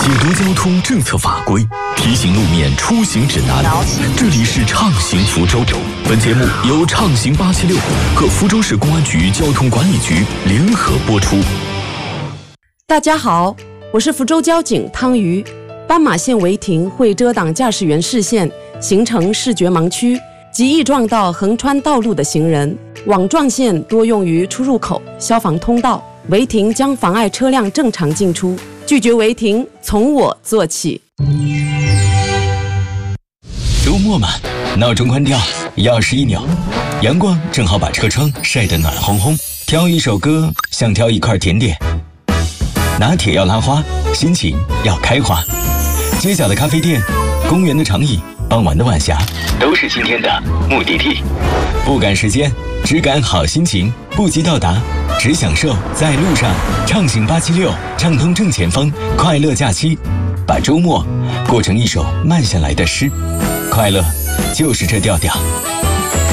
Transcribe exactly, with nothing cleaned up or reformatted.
解读交通政策法规，提醒路面出行指南。这里是畅行福州。本节目由畅行八七六和福州市公安局交通管理局联合播出。 大家好，我是福州交警汤瑜。斑马线违停会遮挡驾驶员视线，形成视觉盲区，极易撞到横穿道路的行人。网状线多用于出入口、消防通道，违停将妨碍车辆正常进出。拒绝违停，从我做起。 周末嘛，闹钟关掉，钥匙一扭，阳光正好把车窗晒得暖烘烘。挑一首歌，像挑一块甜点。拿铁要拉花，心情要开花。街角的咖啡店，公园的长椅，傍晚的晚霞，都是今天的目的地。不赶时间，只赶好心情，不急到达，只享受在路上。畅行八七六，畅通正前方，快乐假期，把周末过成一首慢下来的诗。快乐就是这调调。